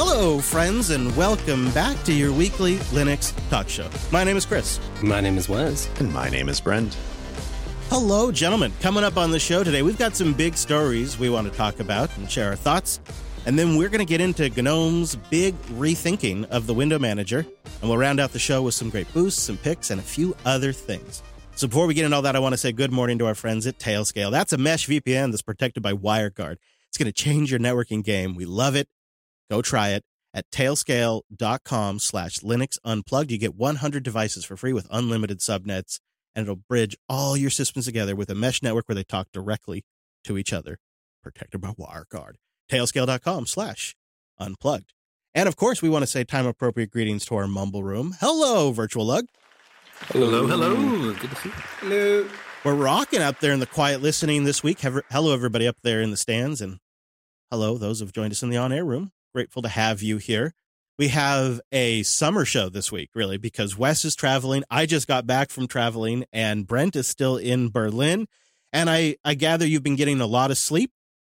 Hello, friends, and welcome back to your weekly Linux talk show. My name is Chris. My name is Wes. And my name is Brent. Hello, gentlemen. Coming up on the show today, we've got some big stories we want to talk about and share our thoughts. And then we're going to get into GNOME's big rethinking of the window manager. And we'll round out the show with some great boosts, some picks, and a few other things. So before we get into all that, I want to say good morning to our friends at Tailscale. That's a mesh VPN that's protected by WireGuard. It's going to change your networking game. We love it. Go try it at tailscale.com/Linux Unplugged. You get 100 devices for free with unlimited subnets, and it'll bridge all your systems together with a mesh network where they talk directly to each other, protected by WireGuard. Tailscale.com/Unplugged. And of course, we want to say time-appropriate greetings to our Mumble Room. Hello, Virtual Lug. Hello. Good to see you. Hello. We're rocking up there in the quiet listening this week. Hello, everybody up there in the stands, and hello, those who've joined us in the on-air room. Grateful to have you here. We have a summer show this week, really, because Wes is traveling. I just got back from traveling, and Brent is still in Berlin. And I gather you've been getting a lot of sleep,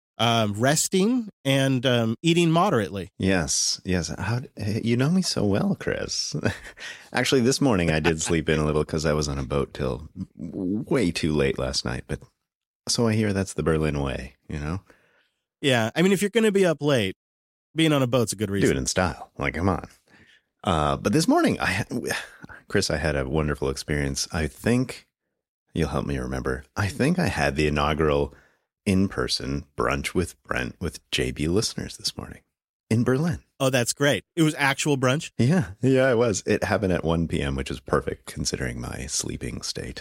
resting, and eating moderately. Yes. You know me so well, Chris. Actually, this morning I did sleep in a little because I was on a boat till way too late last night. But so I hear that's the Berlin way, you know? Yeah. I mean, if you're going to be up late, being on a boat's a good reason. Do it in style. Like, come on. But this morning, Chris, I had a wonderful experience. I think you'll help me remember. I think I had the inaugural in-person brunch with Brent with JB listeners this morning in Berlin. Oh, that's great. It was actual brunch? Yeah, it was. It happened at 1 p.m., which is perfect considering my sleeping state.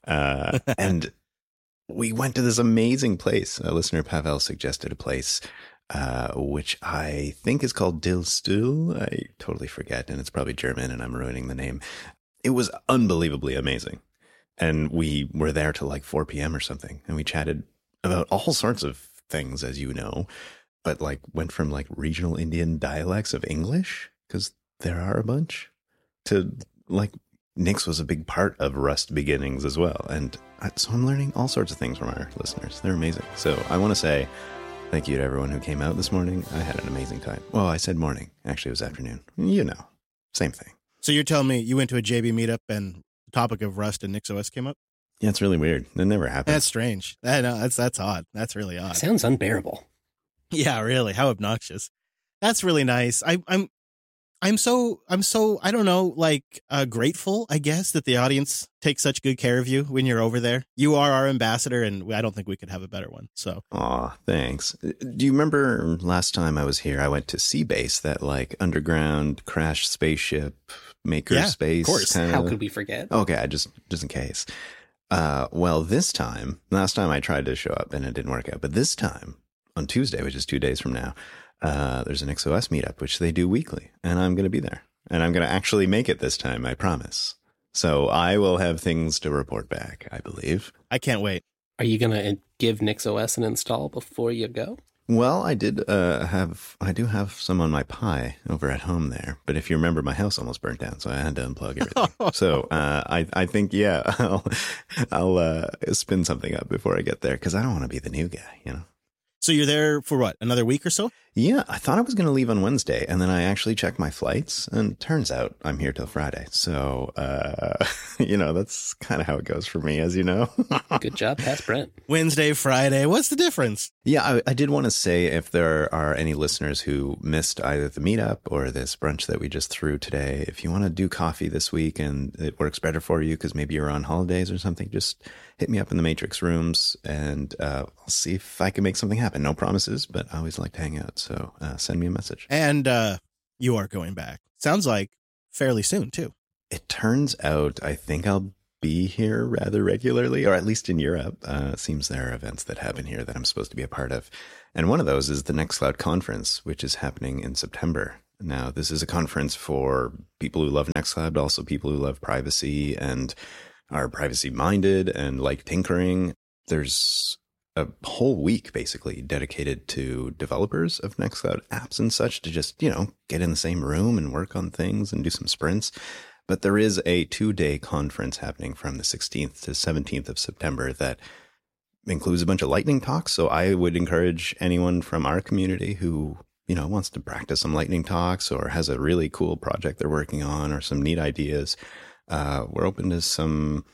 And we went to this amazing place. A listener, Pavel, suggested a place which I think is called Dillstuhl. I totally forget, and it's probably German, and I'm ruining the name. It was unbelievably amazing. And we were there till like 4 p.m. or something, and we chatted about all sorts of things, as you know, but like went from like regional Indian dialects of English, because there are a bunch, to like Nix was a big part of Rust beginnings as well. And so I'm learning all sorts of things from our listeners. They're amazing. So I want to say thank you to everyone who came out this morning. I had an amazing time. Well, I said morning. Actually, it was afternoon. You know, same thing. So you're telling me you went to a JB meetup and the topic of Rust and NixOS came up? Yeah, it's really weird. It never happened. That's strange. I know, that's odd. That's really odd. Sounds unbearable. Yeah, really. How obnoxious. That's really nice. I'm so I don't know, like grateful, I guess, that the audience takes such good care of you when you're over there. You are our ambassador, and I don't think we could have a better one. So, aw, thanks. Do you remember last time I was here? I went to Seabase, that like underground crash spaceship maker space. Of course. How could we forget? Okay, just in case. Well, this time, last time I tried to show up and it didn't work out, but this time on Tuesday, which is 2 days from now, there's an NixOS meetup, which they do weekly, and I'm going to be there. And I'm going to actually make it this time, I promise. So I will have things to report back, I believe. I can't wait. Are you going to give NixOS an install before you go? Well, I do have some on my Pi over at home there. But if you remember, my house almost burnt down, so I had to unplug everything. So I think, yeah, I'll spin something up before I get there, because I don't want to be the new guy, you know? So you're there for what, another week or so? Yeah, I thought I was going to leave on Wednesday, and then I actually checked my flights, and turns out I'm here till Friday. So, you know, that's kind of how it goes for me, as you know. Good job, past Brent. Wednesday, Friday. What's the difference? Yeah, I did want to say, if there are any listeners who missed either the meetup or this brunch that we just threw today, if you want to do coffee this week and it works better for you because maybe you're on holidays or something, just hit me up in the Matrix rooms, and I'll see if I can make something happen. No promises, but I always like to hang out. So send me a message. And you are going back. Sounds like fairly soon, too. It turns out I think I'll be here rather regularly, or at least in Europe. It seems there are events that happen here that I'm supposed to be a part of. And one of those is the Nextcloud conference, which is happening in September. Now, this is a conference for people who love Nextcloud, but also people who love privacy and are privacy minded and like tinkering. There's a whole week basically dedicated to developers of Nextcloud apps and such to just, you know, get in the same room and work on things and do some sprints. But there is a 2-day conference happening from the 16th to 17th of September that includes a bunch of lightning talks. So I would encourage anyone from our community who wants to practice some lightning talks or has a really cool project they're working on or some neat ideas, we're open to some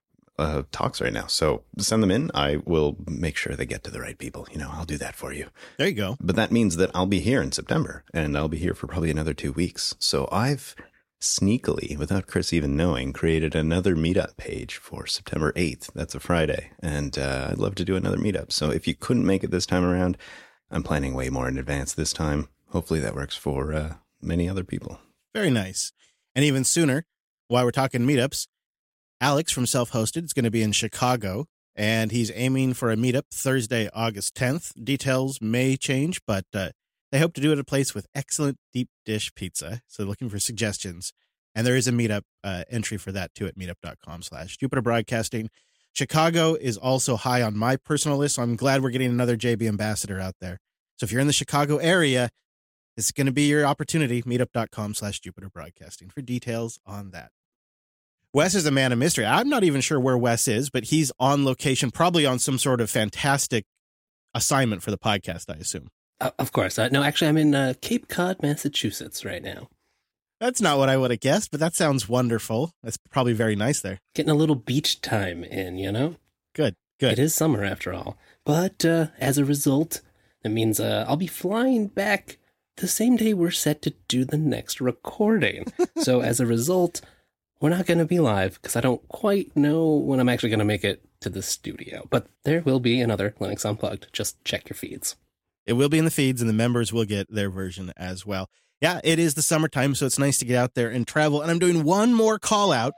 talks right now. So send them in. I will make sure they get to the right people. I'll do that for you. There you go. But that means that I'll be here in September, and I'll be here for probably another 2 weeks. So I've sneakily, without Chris even knowing, created another meetup page for September 8th. That's a Friday. And I'd love to do another meetup. So if you couldn't make it this time around, I'm planning way more in advance this time. Hopefully that works for many other people. Very nice. And even sooner, while we're talking meetups, Alex from Self-Hosted is going to be in Chicago, and he's aiming for a meetup Thursday, August 10th. Details may change, but they hope to do it at a place with excellent deep dish pizza. So looking for suggestions. And there is a meetup entry for that too at meetup.com/Jupiter Broadcasting. Chicago is also high on my personal list, so I'm glad we're getting another JB ambassador out there. So if you're in the Chicago area, it's going to be your opportunity. Meetup.com/Jupiter Broadcasting for details on that. Wes is a man of mystery. I'm not even sure where Wes is, but he's on location, probably on some sort of fantastic assignment for the podcast, I assume. Of course. No, actually, I'm in Cape Cod, Massachusetts right now. That's not what I would have guessed, but that sounds wonderful. That's probably very nice there. Getting a little beach time in, Good. It is summer after all. But as a result, that means I'll be flying back the same day we're set to do the next recording. So as a result, we're not going to be live because I don't quite know when I'm actually going to make it to the studio. But there will be another Linux Unplugged. Just check your feeds. It will be in the feeds, and the members will get their version as well. Yeah, it is the summertime, so it's nice to get out there and travel. And I'm doing one more call out.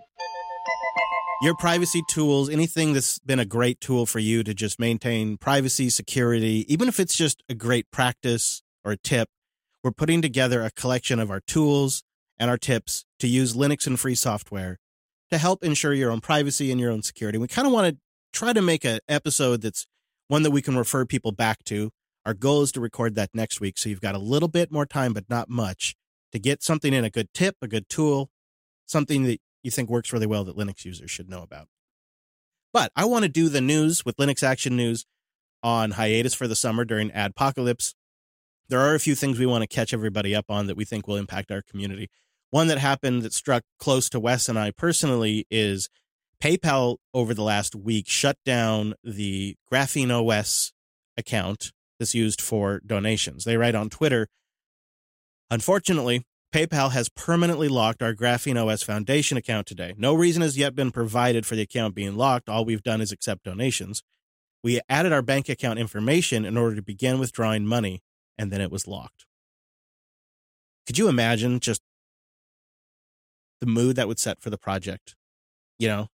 Your privacy tools, anything that's been a great tool for you to just maintain privacy, security, even if it's just a great practice or a tip, we're putting together a collection of our tools and our tips to use Linux and free software to help ensure your own privacy and your own security. We kind of want to try to make an episode that's one that we can refer people back to. Our goal is to record that next week, so you've got a little bit more time, but not much, to get something in, a good tip, a good tool, something that you think works really well that Linux users should know about. But I want to do the news with Linux Action News on hiatus for the summer during Adpocalypse. There are a few things we want to catch everybody up on that we think will impact our community. One that happened that struck close to Wes and I personally is PayPal over the last week shut down the Graphene OS account that's used for donations. They write on Twitter, unfortunately, PayPal has permanently locked our Graphene OS Foundation account today. No reason has yet been provided for the account being locked. All we've done is accept donations. We added our bank account information in order to begin withdrawing money, and then it was locked. Could you imagine just the mood that would set for the project? You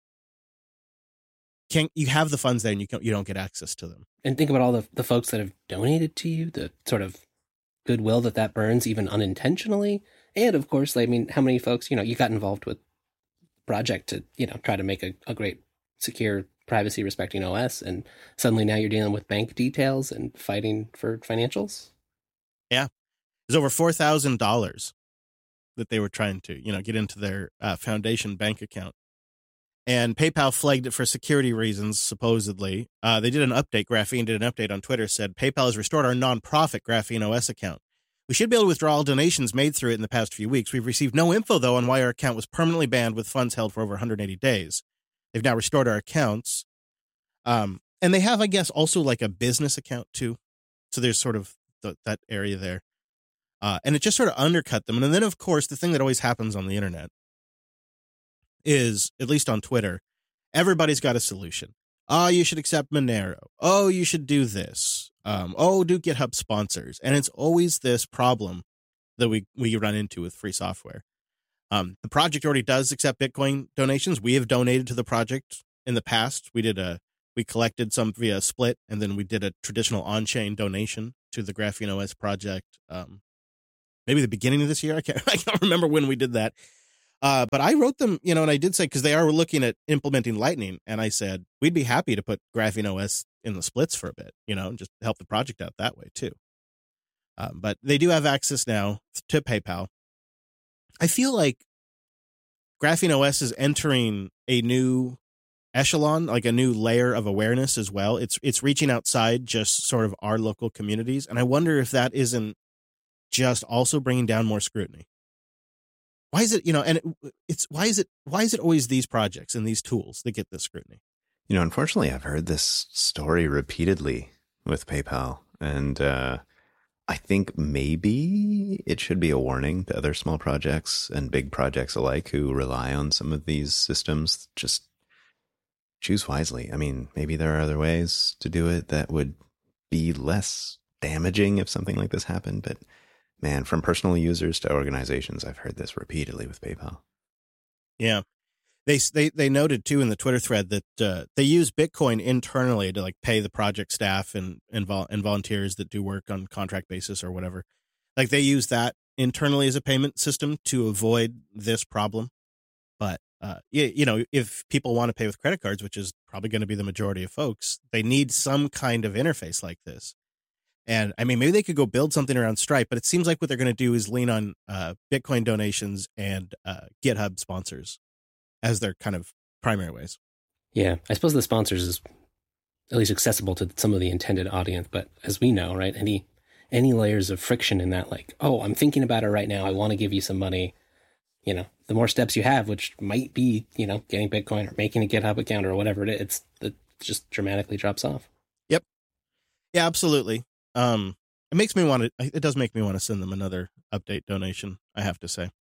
have the funds there and you don't get access to them. And think about all the folks that have donated to you, the sort of goodwill that burns even unintentionally. And of course, how many folks, you got involved with the project to, try to make a great, secure, privacy respecting OS. And suddenly now you're dealing with bank details and fighting for financials. Yeah. There's over $4,000 that they were trying to, get into their foundation bank account. And PayPal flagged it for security reasons, supposedly. They did an update. Graphene did an update on Twitter, said, PayPal has restored our nonprofit Graphene OS account. We should be able to withdraw all donations made through it in the past few weeks. We've received no info, though, on why our account was permanently banned with funds held for over 180 days. They've now restored our accounts. And they have, I guess, also like a business account, too. So there's sort of that area there. And it just sort of undercut them. And then, of course, the thing that always happens on the internet is, at least on Twitter, everybody's got a solution. Oh, you should accept Monero. Oh, you should do this. Do GitHub sponsors. And it's always this problem that we run into with free software. The project already does accept Bitcoin donations. We have donated to the project in the past. We collected some via Split, and then we did a traditional on-chain donation to the Graphene OS project. Maybe the beginning of this year. I can't remember when we did that. But I wrote them, and I did say, because they are looking at implementing Lightning, and I said, we'd be happy to put Graphene OS in the splits for a bit, just help the project out that way too. But they do have access now to PayPal. I feel like Graphene OS is entering a new echelon, like a new layer of awareness as well. It's reaching outside just sort of our local communities. And I wonder if that isn't just also bringing down more scrutiny? Why is it, and why is it always these projects and these tools that get this scrutiny? Unfortunately, I've heard this story repeatedly with PayPal, and I think maybe it should be a warning to other small projects and big projects alike who rely on some of these systems. Just choose wisely. I mean, maybe there are other ways to do it that would be less damaging if something like this happened. But man, from personal users to organizations, I've heard this repeatedly with PayPal. Yeah. They noted too in the Twitter thread that they use Bitcoin internally to like pay the project staff and volunteers that do work on contract basis or whatever. Like they use that internally as a payment system to avoid this problem. But if people want to pay with credit cards, which is probably going to be the majority of folks, they need some kind of interface like this. And I mean, maybe they could go build something around Stripe, but it seems like what they're going to do is lean on Bitcoin donations and GitHub sponsors as their kind of primary ways. Yeah, I suppose the sponsors is at least accessible to some of the intended audience. But as we know, right, any layers of friction in that, like, oh, I'm thinking about it right now, I want to give you some money. The more steps you have, which might be, getting Bitcoin or making a GitHub account or whatever it is, it just dramatically drops off. Yep. Yeah, absolutely. It does make me want to send them another update donation, I have to say.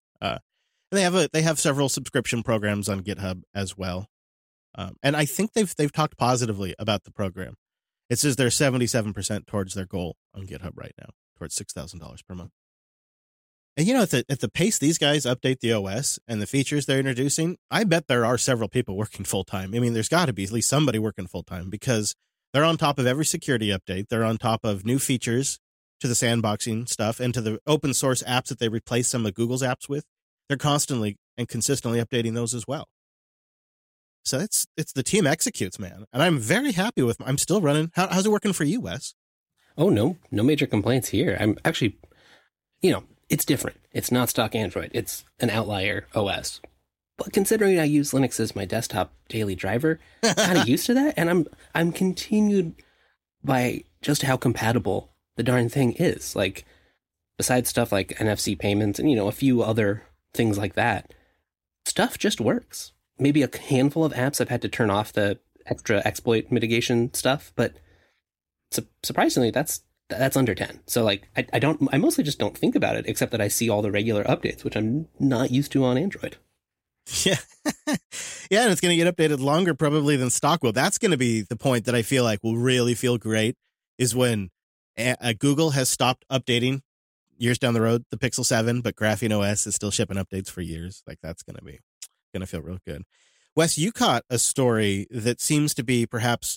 They have several subscription programs on GitHub as well. And I think they've talked positively about the program. It says they're 77% towards their goal on GitHub right now, towards $6,000 per month. And at the pace these guys update the OS and the features they're introducing, I bet there are several people working full time. I mean, there's got to be at least somebody working full time because they're on top of every security update. They're on top of new features to the sandboxing stuff and to the open source apps that they replace some of Google's apps with. They're constantly and consistently updating those as well. So it's the team executes, man. And I'm very happy with I'm still running. How's it working for you, Wes? Oh, no major complaints here. I'm actually, it's different. It's not stock Android. It's an outlier OS. But considering I use Linux as my desktop daily driver, kind of used to that. And I'm continued by just how compatible the darn thing is. Like, besides stuff like NFC payments and, a few other things like that, stuff just works. Maybe a handful of apps I've had to turn off the extra exploit mitigation stuff, but surprisingly, that's under 10. So like, I mostly just don't think about it, except that I see all the regular updates, which I'm not used to on Android. Yeah. Yeah. And it's going to get updated longer probably than stock will. That's going to be the point that I feel like will really feel great is when Google has stopped updating years down the road, the Pixel 7, but Graphene OS is still shipping updates for years. Like that's going to feel real good. Wes, you caught a story that seems to be perhaps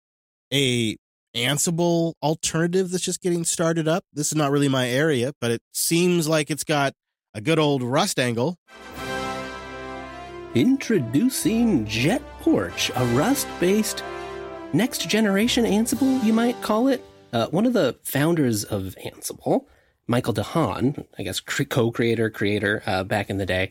a Ansible alternative that's just getting started up. This is not really my area, but it seems like it's got a good old Rust angle. Introducing JetPorch, a Rust-based next-generation Ansible, you might call it. One of the founders of Ansible, Michael DeHaan, I guess co-creator, creator back in the day,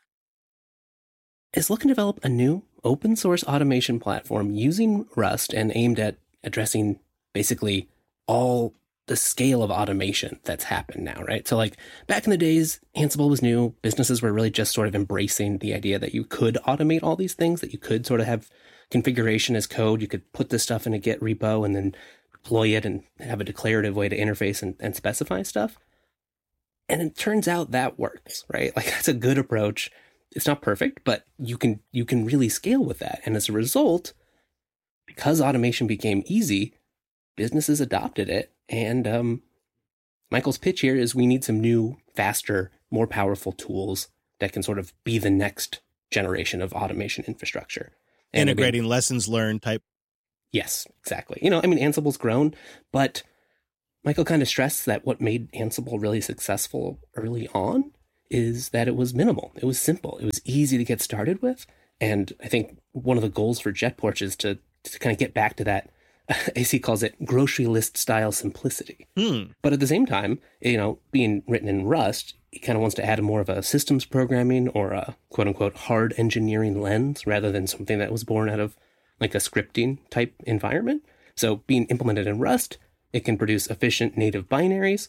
is looking to develop a new open-source automation platform using Rust and aimed at addressing basically all the scale of automation that's happened now, right? So like back in the days, Ansible was new. Businesses were really just sort of embracing the idea that you could automate all these things, that you could sort of have configuration as code. You could put this stuff in a Git repo and then deploy it and have a declarative way to interface and specify stuff. And it turns out that works, right? Like that's a good approach. It's not perfect, but you can really scale with that. And as a result, because automation became easy, businesses adopted it. And Michael's pitch here is we need some new, faster, more powerful tools that can sort of be the next generation of automation infrastructure. And integrating lessons learned type. Yes, exactly. Ansible's grown, but Michael kind of stressed that what made Ansible really successful early on is that it was minimal. It was simple. It was easy to get started with. And I think one of the goals for JetPorch is to kind of get back to that, as he calls it, grocery list style simplicity. But at the same time, being written in Rust, he kind of wants to add more of a systems programming or a quote unquote hard engineering lens rather than something that was born out of like a scripting type environment. So being implemented in Rust, it can produce efficient native binaries.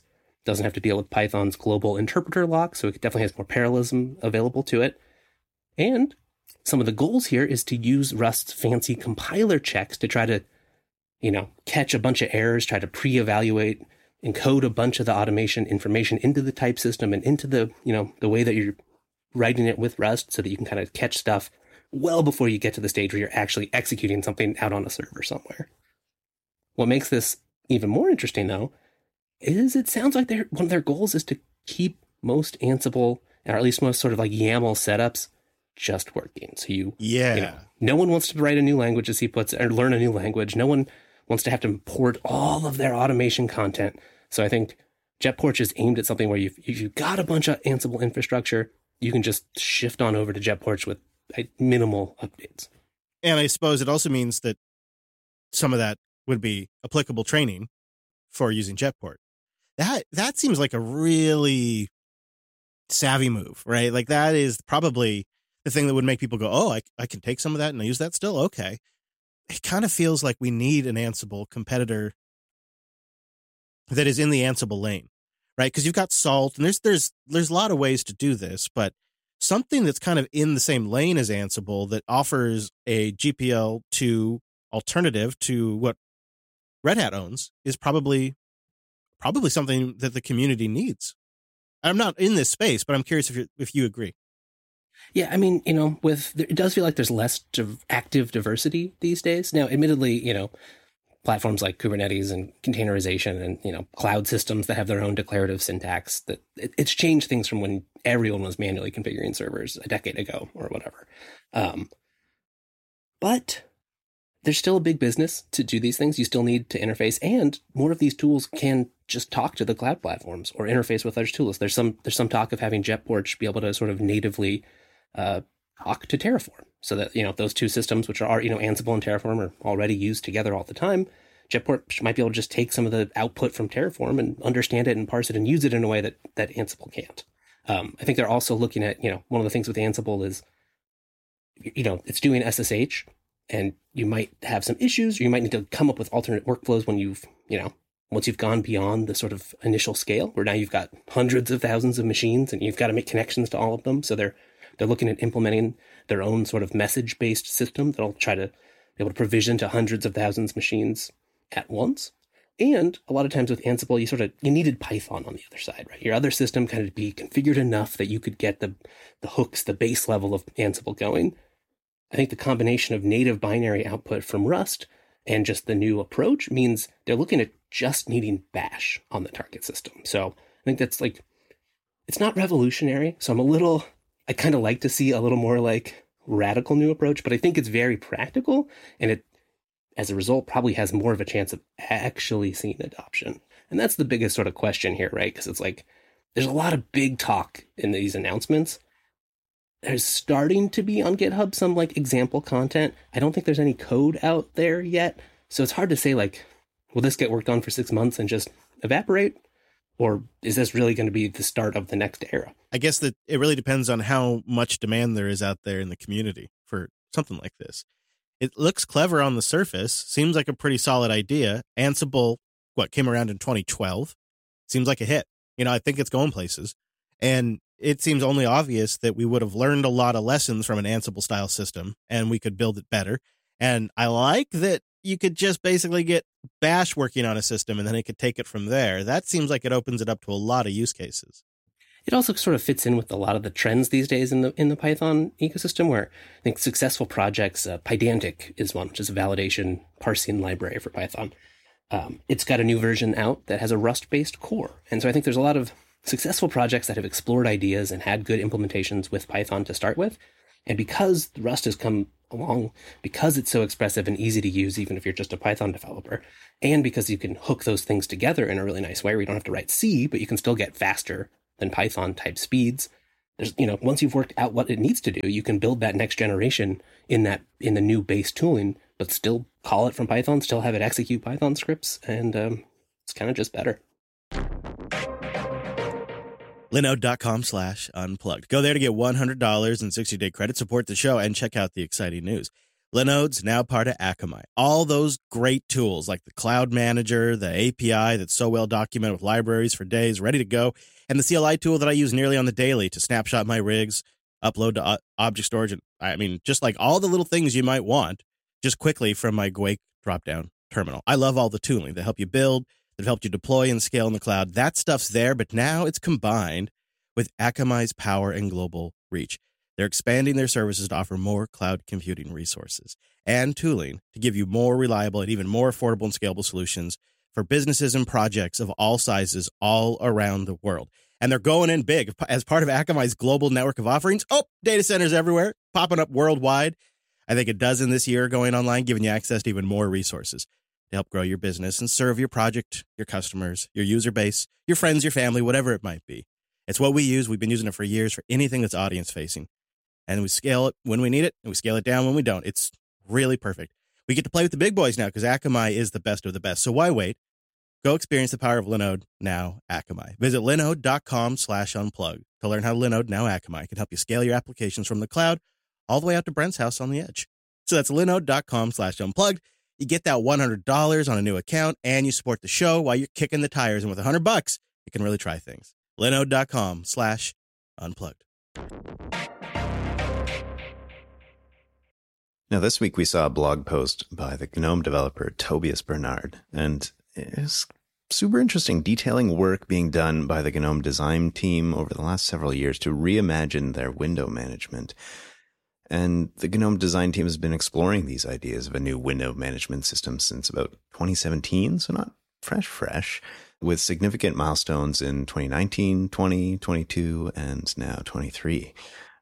doesn't have to deal with Python's global interpreter lock, so it definitely has more parallelism available to it. And some of the goals here is to use Rust's fancy compiler checks to try to, catch a bunch of errors, try to pre-evaluate, encode a bunch of the automation information into the type system and into the, the way that you're writing it with Rust so that you can kind of catch stuff well before you get to the stage where you're actually executing something out on a server somewhere. What makes this even more interesting, though, is it sounds like one of their goals is to keep most Ansible, or at least most sort of like YAML setups, just working. So no one wants to write a new language, as he puts it, or learn a new language. No one wants to have to import all of their automation content. So I think JetPorch is aimed at something where you've got a bunch of Ansible infrastructure, you can just shift on over to JetPorch with minimal updates. And I suppose it also means that some of that would be applicable training for using JetPort. That seems like a really savvy move, right? Like that is probably the thing that would make people go, oh, I can take some of that and I use that still? Okay. It kind of feels like we need an Ansible competitor that is in the Ansible lane, right? Because you've got Salt, and there's a lot of ways to do this, but something that's kind of in the same lane as Ansible that offers a GPL2 alternative to what Red Hat owns is probably something that the community needs. I'm not in this space, but I'm curious if you agree. Yeah, I mean, it does feel like there's less active diversity these days. Now, admittedly, platforms like Kubernetes and containerization and, cloud systems that have their own declarative syntax, that it's changed things from when everyone was manually configuring servers a decade ago or whatever. But there's still a big business to do these things. You still need to interface, and more of these tools can just talk to the cloud platforms or interface with other tools. There's some talk of having JetPorch be able to sort of natively talk to Terraform, so that those two systems, which are Ansible and Terraform, are already used together all the time. JetPorch might be able to just take some of the output from Terraform and understand it and parse it and use it in a way that Ansible can't. I think they're also looking at one of the things with Ansible is it's doing SSH, and you might have some issues, or you might need to come up with alternate workflows when once you've gone beyond the sort of initial scale, where now you've got hundreds of thousands of machines and you've got to make connections to all of them. So they're looking at implementing their own sort of message-based system that'll try to be able to provision to hundreds of thousands of machines at once. And a lot of times with Ansible, you needed Python on the other side, right? Your other system kind of be configured enough that you could get the hooks, the base level of Ansible going. I think the combination of native binary output from Rust and just the new approach means they're looking at just needing Bash on the target system. So I think that's it's not revolutionary. So I kind of like to see a little more like radical new approach, but I think it's very practical, and it, as a result, probably has more of a chance of actually seeing adoption. And that's the biggest sort of question here, right? Because it's like, there's a lot of big talk in these announcements. There's starting to be on GitHub some like example content. I don't think there's any code out there yet. So it's hard to say will this get worked on for 6 months and just evaporate? Or is this really going to be the start of the next era? I guess that it really depends on how much demand there is out there in the community for something like this. It looks clever on the surface, seems like a pretty solid idea. Ansible, came around in 2012? Seems like a hit. I think it's going places. And it seems only obvious that we would have learned a lot of lessons from an Ansible style system and we could build it better. And I like that you could just basically get Bash working on a system and then it could take it from there. That seems like it opens it up to a lot of use cases. It also sort of fits in with a lot of the trends these days in the Python ecosystem, where I think successful projects, Pydantic is one, which is a validation parsing library for Python. It's got a new version out that has a Rust-based core. And so I think there's a lot of successful projects that have explored ideas and had good implementations with Python to start with. And because Rust has come along, because it's so expressive and easy to use, even if you're just a Python developer, and because you can hook those things together in a really nice way where you don't have to write C, but you can still get faster than Python type speeds. There's, once you've worked out what it needs to do, you can build that next generation in the new base tooling, but still call it from Python, still have it execute Python scripts, and it's kind of just better. Linode.com/unplugged. Go there to get $100 in 60-day credit, support the show, and check out the exciting news. Linode's now part of Akamai. All those great tools like the Cloud Manager, the API that's so well documented with libraries for days, ready to go, and the CLI tool that I use nearly on the daily to snapshot my rigs, upload to object storage. And I mean, just like all the little things you might want, just quickly from my Gwake drop-down terminal. I love all the tooling that help you build, that help you deploy and scale in the cloud. That stuff's there, but now it's combined with Akamai's power and global reach. They're expanding their services to offer more cloud computing resources and tooling to give you more reliable and even more affordable and scalable solutions for businesses and projects of all sizes all around the world. And they're going in big as part of Akamai's global network of offerings. Oh, data centers everywhere, popping up worldwide. I think a dozen this year going online, giving you access to even more resources to help grow your business and serve your project, your customers, your user base, your friends, your family, whatever it might be. It's what we use. We've been using it for years for anything that's audience facing. And we scale it when we need it, and we scale it down when we don't. It's really perfect. We get to play with the big boys now because Akamai is the best of the best. So why wait? Go experience the power of Linode, now Akamai. Visit linode.com/unplug to learn how Linode, now Akamai, can help you scale your applications from the cloud all the way out to Brent's house on the edge. So that's linode.com/unplugged. You get that $100 on a new account, and you support the show while you're kicking the tires. And with $100, you can really try things. linode.com/unplugged. Now, this week we saw a blog post by the GNOME developer Tobias Bernard, and it's super interesting, detailing work being done by the GNOME design team over the last several years to reimagine their window management. And the GNOME design team has been exploring these ideas of a new window management system since about 2017, so not fresh, with significant milestones in 2019, 20, 22, and now 23.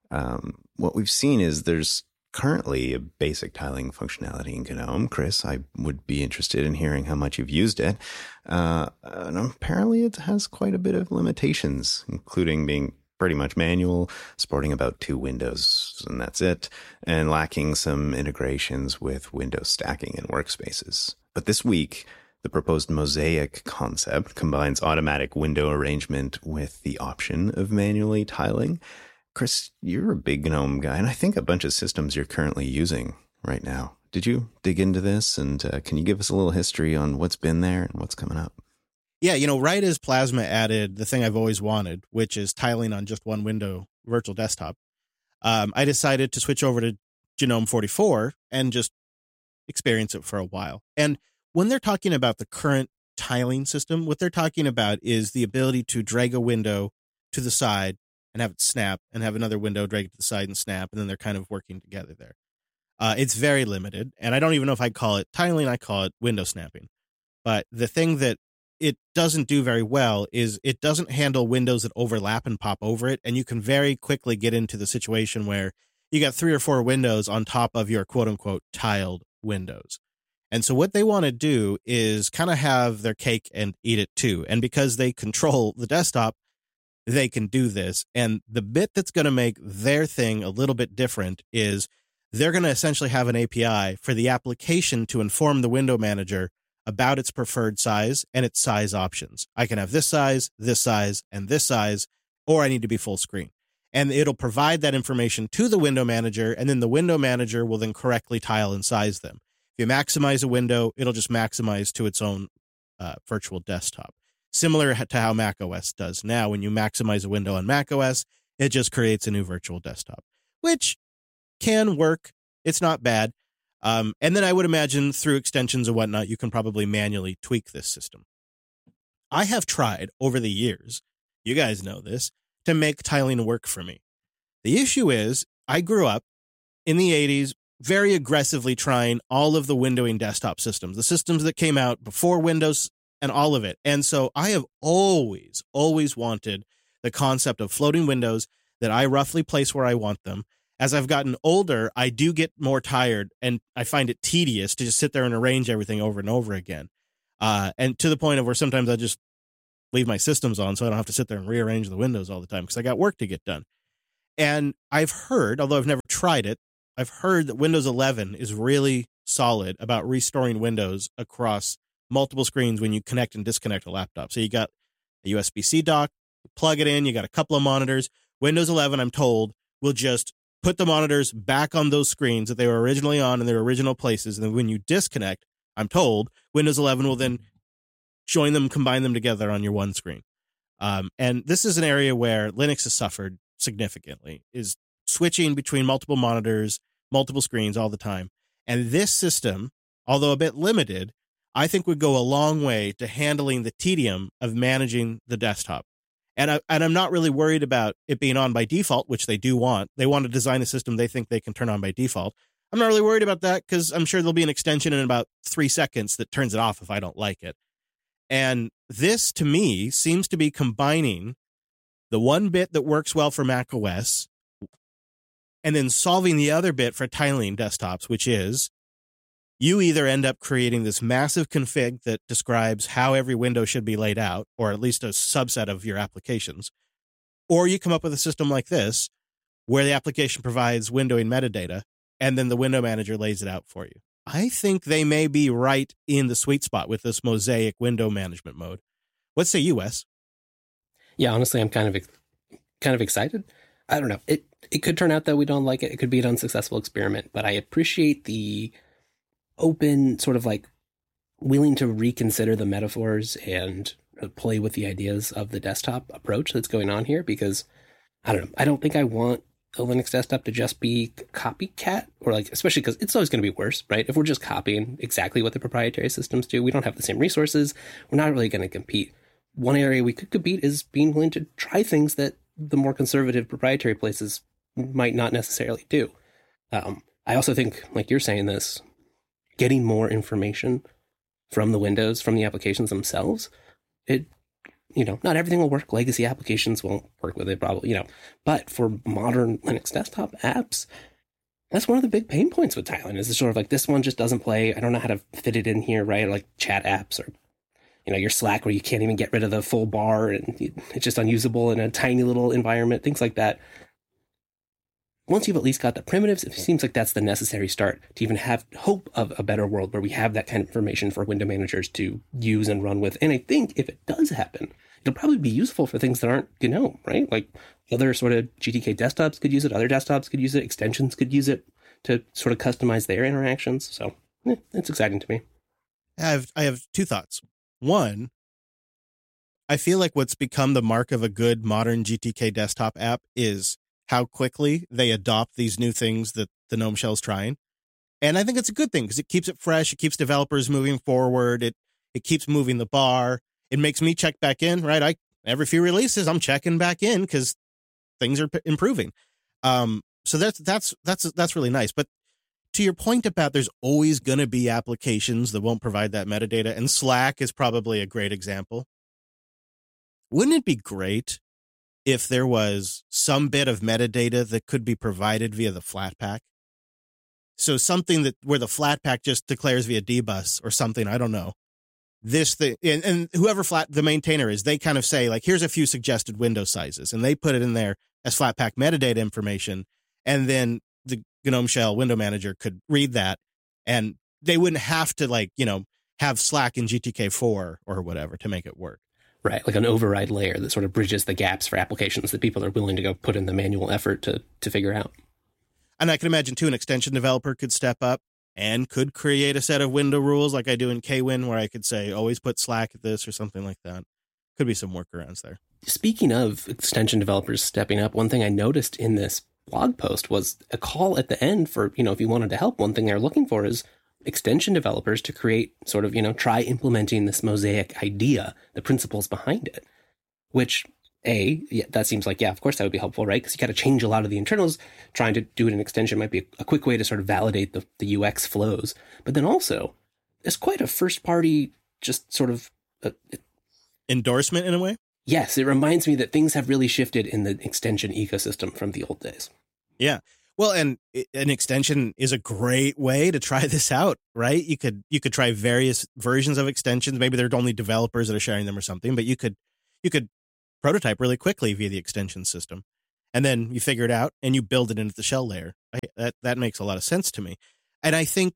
What we've seen is there's currently a basic tiling functionality in GNOME. Chris, I would be interested in hearing how much you've used it. And apparently it has quite a bit of limitations, including being pretty much manual, supporting about 2 windows, and that's it, and lacking some integrations with window stacking and workspaces. But this week, the proposed Mosaic concept combines automatic window arrangement with the option of manually tiling. Chris, you're a big GNOME guy, and I think a bunch of systems you're currently using right now. Did you dig into this, and can you give us a little history on what's been there and what's coming up? Yeah, right as Plasma added the thing I've always wanted, which is tiling on just one window virtual desktop, I decided to switch over to GNOME 44 and just experience it for a while. And when they're talking about the current tiling system, what they're talking about is the ability to drag a window to the side and have it snap, and have another window drag it to the side and snap, and then they're kind of working together there. It's very limited, and I don't even know if I call it tiling, I call it window snapping. But the thing that it doesn't do very well is it doesn't handle windows that overlap and pop over it, and you can very quickly get into the situation where you got 3 or 4 windows on top of your quote-unquote tiled windows. And so what they want to do is kind of have their cake and eat it too. And because they control the desktop, they can do this. And the bit that's going to make their thing a little bit different is they're going to essentially have an API for the application to inform the window manager about its preferred size and its size options. I can have this size, and this size, or I need to be full screen. And it'll provide that information to the window manager, and then the window manager will then correctly tile and size them. If you maximize a window, it'll just maximize to its own virtual desktop. Similar to how macOS does now. When you maximize a window on macOS, it just creates a new virtual desktop, which can work. It's not bad. And then I would imagine through extensions and whatnot, you can probably manually tweak this system. I have tried over the years, you guys know this, to make tiling work for me. The issue is I grew up in the 80s very aggressively trying all of the windowing desktop systems, the systems that came out before Windows and all of it. And so I have always wanted the concept of floating windows that I roughly place where I want them. As I've gotten older, I do get more tired, and I find it tedious to just sit there and arrange everything over and over again. And to the point of where sometimes I just leave my systems on so I don't have to sit there and rearrange the windows all the time because I got work to get done. And I've heard, although I've never tried it, I've heard that Windows 11 is really solid about restoring windows across multiple screens when you connect and disconnect a laptop. So you got a USB-C dock, plug it in, you got a couple of monitors. Windows 11, I'm told, will just put the monitors back on those screens that they were originally on in their original places. And then when you disconnect, I'm told Windows 11 will then join them, combine them together on your one screen. And this is an area where Linux has suffered significantly, is switching between multiple monitors, multiple screens all the time. And this system, although a bit limited, I think would go a long way to handling the tedium of managing the desktop. And I'm not really worried about it being on by default, which they do want. They want to design a system they think they can turn on by default. I'm not really worried about that because I'm sure there'll be an extension in about 3 seconds that turns it off if I don't like it. And this, to me, seems to be combining the one bit that works well for Mac OS and then solving the other bit for tiling desktops, which is you either end up creating this massive config that describes how every window should be laid out, or at least a subset of your applications, or you come up with a system like this where the application provides windowing metadata and then the window manager lays it out for you. I think they may be right in the sweet spot with this Mosaic window management mode. What say you, Wes? Yeah, honestly, I'm kind of excited. I don't know. It could turn out that we don't like it. It could be an unsuccessful experiment, but I appreciate the open sort of like willing to reconsider the metaphors and play with the ideas of the desktop approach that's going on here, because I don't know. I don't think I want a Linux desktop to just be copycat, or like, especially because it's always going to be worse, right? If we're just copying exactly what the proprietary systems do, we don't have the same resources. We're not really going to compete. One area we could compete is being willing to try things that the more conservative proprietary places might not necessarily do. I also think, like you're saying this, getting more information from the windows, from the applications themselves, not everything will work. Legacy applications won't work with it probably, but for modern Linux desktop apps, that's one of the big pain points with tiling is sort of like, this one just doesn't play. I don't know how to fit it in here, right? Like chat apps or, your Slack where you can't even get rid of the full bar and it's just unusable in a tiny little environment, things like that. Once you've at least got the primitives, it seems like that's the necessary start to even have hope of a better world where we have that kind of information for window managers to use and run with. And I think if it does happen, it'll probably be useful for things that aren't GNOME, right? Like other sort of GTK desktops could use it, other desktops could use it, extensions could use it to sort of customize their interactions. So it's exciting to me. I have 2 thoughts. One, I feel like what's become the mark of a good modern GTK desktop app is how quickly they adopt these new things that the GNOME shell's trying. And I think it's a good thing because it keeps it fresh. It keeps developers moving forward. It keeps moving the bar. It makes me check back in, right? Every few releases, I'm checking back in because things are improving. So that's really nice. But to your point about there's always going to be applications that won't provide that metadata, and Slack is probably a great example. Wouldn't it be great if there was some bit of metadata that could be provided via the Flatpak? So something where the Flatpak just declares via dbus or something, I don't know. This thing, and whoever the maintainer is, they kind of say like, here's a few suggested window sizes, and they put it in there as Flatpak metadata information, and then the GNOME shell window manager could read that, and they wouldn't have to have Slack in GTK4 or whatever to make it work. Right, like an override layer that sort of bridges the gaps for applications that people are willing to go put in the manual effort to figure out. And I can imagine, too, an extension developer could step up and could create a set of window rules like I do in Kwin, where I could say, always put Slack at this or something like that. Could be some workarounds there. Speaking of extension developers stepping up, one thing I noticed in this blog post was a call at the end for, if you wanted to help, one thing they're looking for is extension developers to create sort of, try implementing this Mosaic idea, the principles behind it, which that seems like, of course that would be helpful, right? Because you got to change a lot of the internals. Trying to do it in extension might be a quick way to sort of validate the UX flows. But then also, it's quite a first party, just sort of endorsement in a way. Yes, it reminds me that things have really shifted in the extension ecosystem from the old days. Yeah. Well, and an extension is a great way to try this out, right? You could try various versions of extensions. Maybe they're only developers that are sharing them or something, but you could prototype really quickly via the extension system. And then you figure it out and you build it into the shell layer. That makes a lot of sense to me. And I think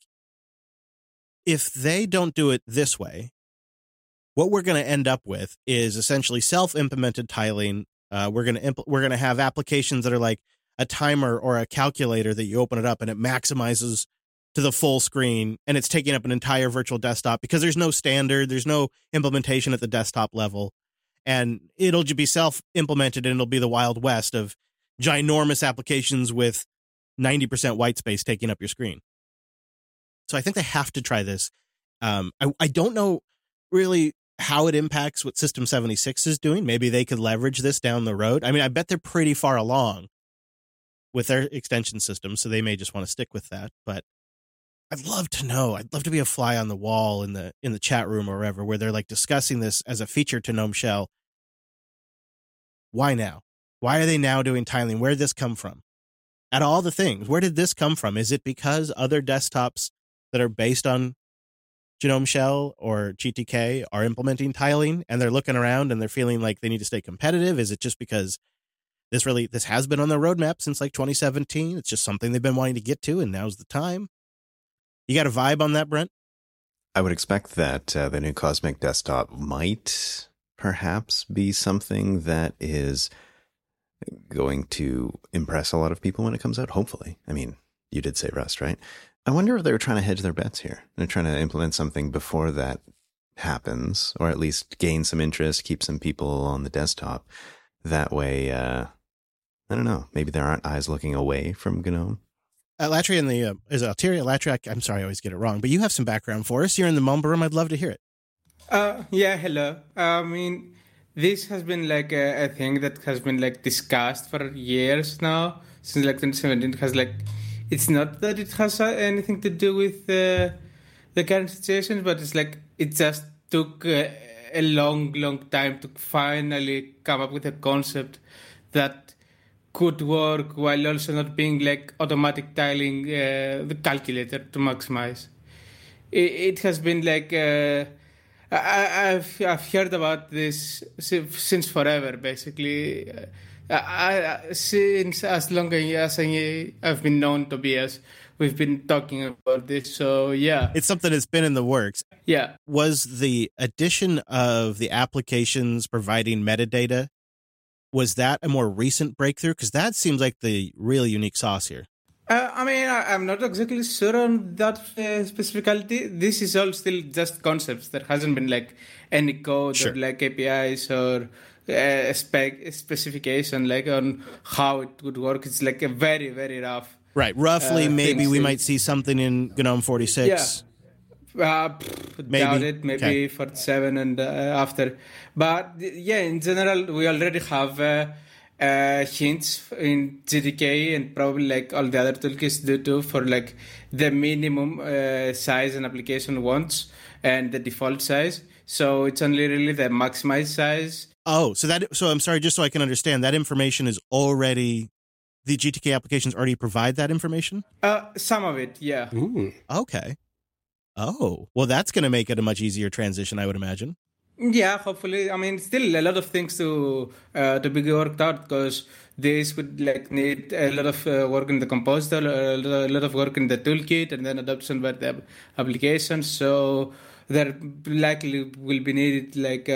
if they don't do it this way, what we're going to end up with is essentially self-implemented tiling. We're going to have applications that are like, a timer or a calculator that you open it up and it maximizes to the full screen and it's taking up an entire virtual desktop because there's no standard, there's no implementation at the desktop level. And it'll just be self-implemented and it'll be the Wild West of ginormous applications with 90% white space taking up your screen. So I think they have to try this. I don't know really how it impacts what System 76 is doing. Maybe they could leverage this down the road. I mean, I bet they're pretty far along with their extension system, so they may just want to stick with that. But I'd love to know. I'd love to be a fly on the wall in the chat room or wherever, where they're like discussing this as a feature to GNOME Shell. Why now? Why are they now doing tiling? Where did this come from? At all the things, where did this come from? Is it because other desktops that are based on GNOME Shell or GTK are implementing tiling and they're looking around and they're feeling like they need to stay competitive? Is it just because this has been on their roadmap since like 2017? It's just something they've been wanting to get to and now's the time. You got a vibe on that, Brent? I would expect that the new Cosmic Desktop might perhaps be something that is going to impress a lot of people when it comes out, hopefully. I mean, you did say Rust, right? I wonder if they were trying to hedge their bets here. They're trying to implement something before that happens, or at least gain some interest, keep some people on the desktop. That way, I don't know, maybe there aren't eyes looking away from GNOME. Latria is Altiria Latria. I'm sorry, I always get it wrong, but you have some background for us. You're in the Mumble Room. I'd love to hear it. Yeah, hello. I mean, this has been like a thing that has been like discussed for years now, since like 2017. It has like, it's not that it has anything to do with the current situation, but it's like it just took a long time to finally come up with a concept that could work while also not being like automatic tiling the calculator to maximize. It has been like I've heard about this since forever, basically. Since as long as I've been known Tobias, we've been talking about this. So yeah, it's something that's been in the works. Yeah. Was the addition of the applications providing metadata, was that a more recent breakthrough? Because that seems like the really unique sauce here. I mean, I'm not exactly sure on that specificality. This is all still just concepts. There hasn't been like any code or like APIs or a specification like on how it would work. It's like a very, very rough. Right. Roughly, maybe we might see something in GNOME 46. Yeah. Maybe. Doubt it. Maybe 47 and after. But yeah, in general, we already have hints in GTK and probably like all the other toolkits do too for like the minimum size an application wants and the default size. So it's only really the maximized size. Oh, so I'm sorry, just so I can understand, that information is already, the GTK applications already provide that information? Some of it, yeah. Ooh, okay. Oh, well, that's going to make it a much easier transition, I would imagine. Yeah, hopefully. I mean, still a lot of things to be worked out because this would like need a lot of work in the compositor, a lot of work in the toolkit, and then adoption by the applications. So there likely will be needed like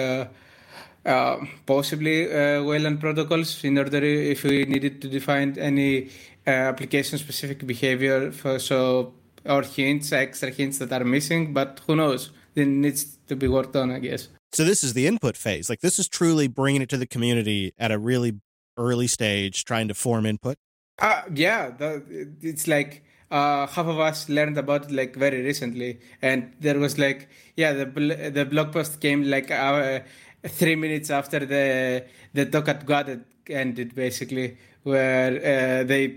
possibly Wayland protocols in order if we needed to define any application-specific behavior or hints, extra hints that are missing. But who knows? It needs to be worked on, I guess. So this is the input phase. Like this is truly bringing it to the community at a really early stage, trying to form input. Yeah, it's like half of us learned about it like very recently, and there was like the blog post came like 3 minutes after the talk at GWAT ended, basically, where they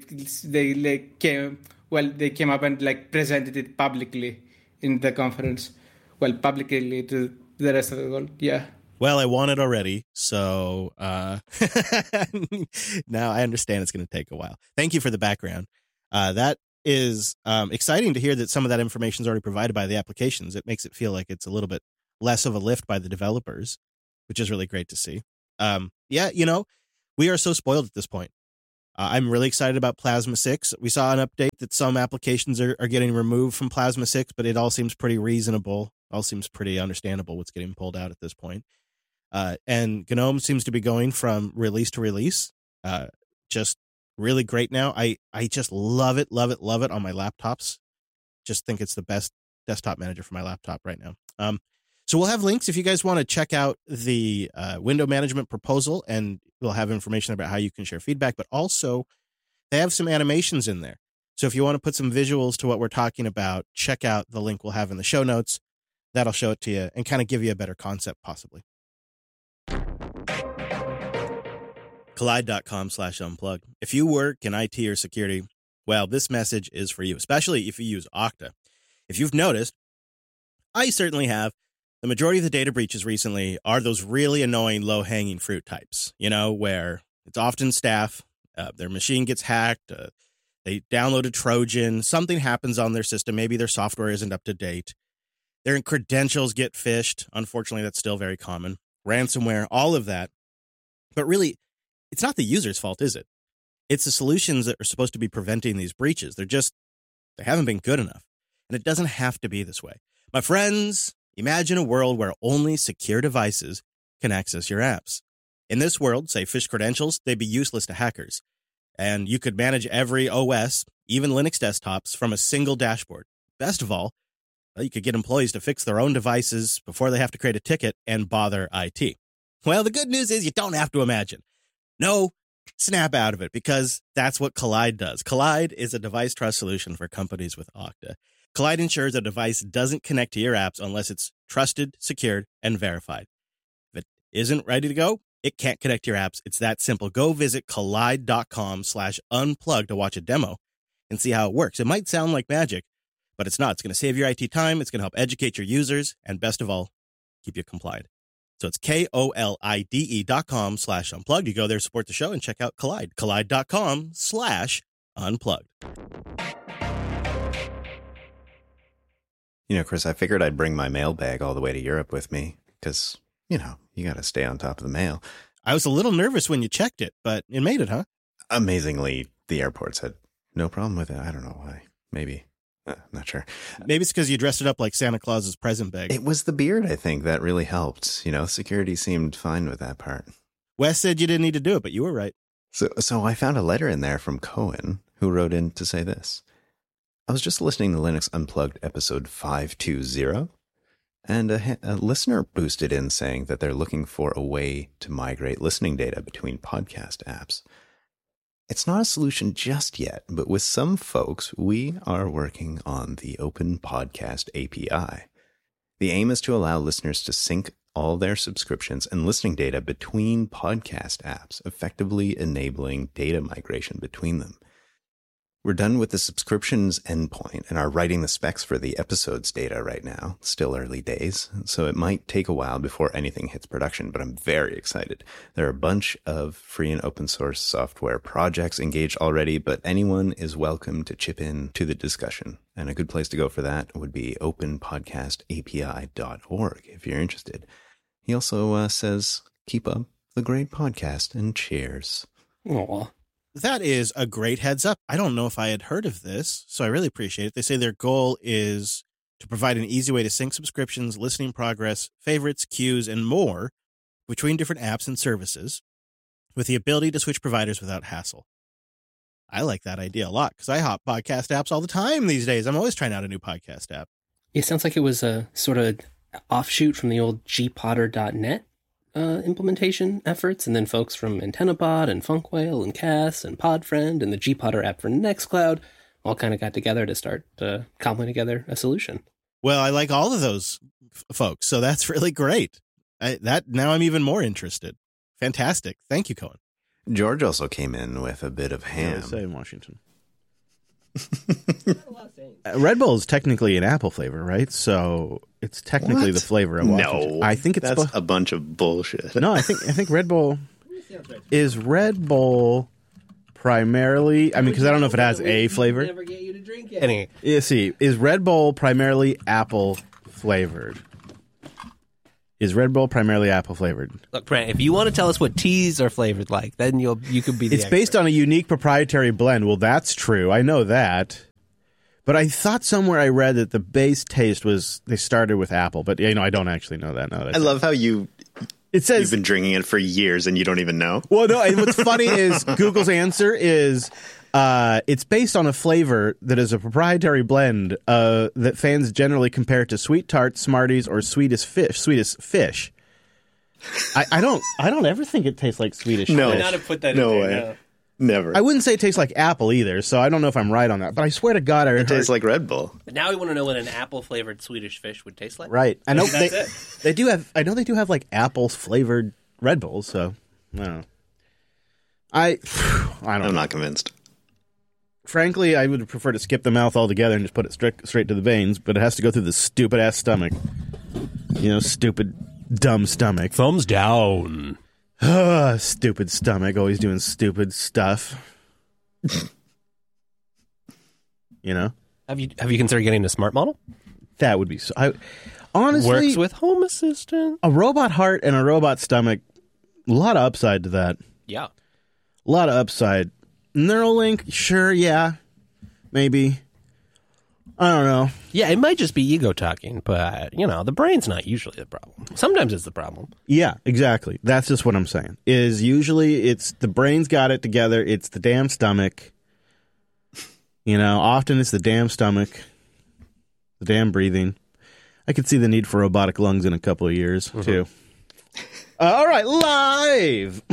came up and like presented it publicly in the conference, publicly to the rest of the world. Yeah. Well, I want it already, so now I understand it's going to take a while. Thank you for the background. That is exciting to hear that some of that information is already provided by the applications. It makes it feel like it's a little bit less of a lift by the developers, which is really great to see. We are so spoiled at this point. I'm really excited about Plasma 6. We saw an update that some applications are getting removed from Plasma 6, but it all seems pretty reasonable. All seems pretty understandable what's getting pulled out at this point. And GNOME seems to be going from release to release, just really great now. I just love it on my laptops. Just think it's the best desktop manager for my laptop right now. So we'll have links if you guys want to check out the window management proposal, and we'll have information about how you can share feedback, but also they have some animations in there. So if you want to put some visuals to what we're talking about, check out the link we'll have in the show notes. That'll show it to you and kind of give you a better concept, possibly. Kolide.com/unplug. If you work in IT or security, well, this message is for you, especially if you use Okta. If you've noticed, I certainly have, the majority of the data breaches recently are those really annoying low-hanging fruit types, where it's often staff, their machine gets hacked, they download a Trojan, something happens on their system, maybe their software isn't up to date, their credentials get phished, unfortunately that's still very common, ransomware, all of that. But really, it's not the user's fault, is it? It's the solutions that are supposed to be preventing these breaches. They haven't been good enough. And it doesn't have to be this way. My friends, imagine a world where only secure devices can access your apps. In this world, say phished credentials, they'd be useless to hackers. And you could manage every OS, even Linux desktops, from a single dashboard. Best of all, you could get employees to fix their own devices before they have to create a ticket and bother IT. Well, the good news is you don't have to imagine. No, snap out of it, because that's what Kolide does. Kolide is a device trust solution for companies with Okta. Kolide ensures a device doesn't connect to your apps unless it's trusted, secured, and verified. If it isn't ready to go, it can't connect to your apps. It's that simple. Go visit kolide.com/unplug to watch a demo and see how it works. It might sound like magic, but it's not. It's going to save your IT time. It's going to help educate your users, and best of all, keep you compliant. So it's KOLIDE.com/unplugged. You go there, support the show, and check out Kolide. Kolide.com/unplugged. Chris, I figured I'd bring my mailbag all the way to Europe with me because, you got to stay on top of the mail. I was a little nervous when you checked it, but it made it, huh? Amazingly, the airport said no problem with it. I don't know why. Maybe. Not sure. Maybe it's because you dressed it up like Santa Claus's present bag. It was the beard, I think, that really helped. Security seemed fine with that part. Wes said you didn't need to do it, but you were right. So I found a letter in there from Cohen, who wrote in to say this. I was just listening to Linux Unplugged episode 520, and a listener boosted in saying that they're looking for a way to migrate listening data between podcast apps. It's not a solution just yet, but with some folks, we are working on the Open Podcast API. The aim is to allow listeners to sync all their subscriptions and listening data between podcast apps, effectively enabling data migration between them. We're done with the subscriptions endpoint and are writing the specs for the episodes data right now. Still early days, so it might take a while before anything hits production, but I'm very excited. There are a bunch of free and open source software projects engaged already, but anyone is welcome to chip in to the discussion. And a good place to go for that would be openpodcastapi.org if you're interested. He also says, keep up the great podcast and cheers. Aw. That is a great heads up. I don't know if I had heard of this, so I really appreciate it. They say their goal is to provide an easy way to sync subscriptions, listening progress, favorites, queues, and more between different apps and services with the ability to switch providers without hassle. I like that idea a lot because I hop podcast apps all the time these days. I'm always trying out a new podcast app. It sounds like it was a sort of offshoot from the old gpotter.net implementation efforts, and then folks from AntennaBot and Funkwhale and Cass and Podfriend and the gPotter app for Nextcloud all kind of got together to start cobbling together a solution. Well, I like all of those folks, so that's really great. Now I'm even more interested. Fantastic. Thank you, Cohen. George also came in with a bit of ham. Yeah, say in Washington. Red Bull is technically an apple flavor, right? So it's technically the flavor of Washington. No, I think it's a bunch of bullshit. No, I think Red Bull is Red Bull primarily. I mean, because I don't know if it has a flavor. Never get you to drink any. Yeah, see, is Red Bull primarily apple flavored? Is Red Bull primarily apple flavored? Look, Brent, if you want to tell us what teas are flavored like, then you could be the It's based on a unique proprietary blend. Well, that's true. I know that. But I thought somewhere I read that the base taste was they started with apple. But, I don't actually know that. No, I love how you It says You've been drinking it for years and you don't even know. Well, no, and what's funny is Google's answer is it's based on a flavor that is a proprietary blend that fans generally compare to Sweet Tart, Smarties, or Sweetest Fish. I don't ever think it tastes like Swedish No. Fish. Not to put that No in way. there. No. Never. I wouldn't say it tastes like apple either, so I don't know if I'm right on that. But I swear to God, It tastes like Red Bull. But now we want to know what an apple-flavored Swedish Fish would taste like. right. I know That's they do have. I know they do have like apple flavored Red Bulls. So I don't know. I don't I'm know. not convinced. Frankly, I would prefer to skip the mouth altogether and just put it straight to the veins. But it has to go through the stupid ass stomach. Stupid dumb stomach. Thumbs down. Stupid stomach, always doing stupid stuff. Have you considered getting a smart model? That would be honestly Works with Home Assistant. a robot heart and a robot stomach. A lot of upside to that. Yeah. A lot of upside. Neuralink, sure, yeah, maybe. I don't know. Yeah, it might just be ego talking, but, the brain's not usually the problem. Sometimes it's the problem. Yeah, exactly. That's just what I'm saying. Is usually it's the brain's got it together. It's the damn stomach. Often it's the damn stomach, the damn breathing. I could see the need for robotic lungs in a couple of years, too. All right, live.